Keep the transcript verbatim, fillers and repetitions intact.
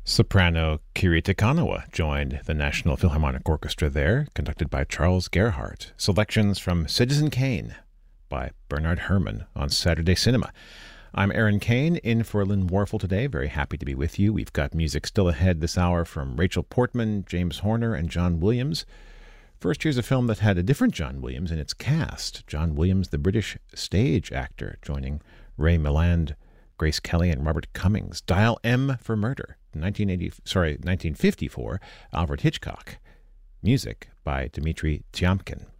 Soprano Kirita Kanawa joined the National Philharmonic Orchestra there, conducted by Charles Gerhardt. Selections from Citizen Kane by Bernard Herrmann on Saturday Cinema. I'm Aaron Kane, in for Lynn Warfel today. Very happy to be with you. We've got music still ahead this hour from Rachel Portman, James Horner, and John Williams. First, here's a film that had a different John Williams in its cast. John Williams, the British stage actor, joining Ray Milland, Grace Kelly, and Robert Cummings. Dial M for Murder, nineteen eighty, sorry, nineteen fifty-four, Alfred Hitchcock. Music by Dmitri Tiomkin.